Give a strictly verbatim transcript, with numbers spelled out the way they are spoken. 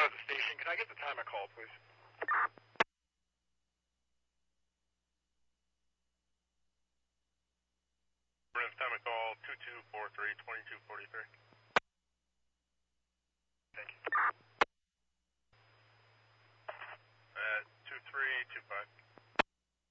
at the station. Can I get the time I called, please? Time I call two two four three, twenty-two forty-three.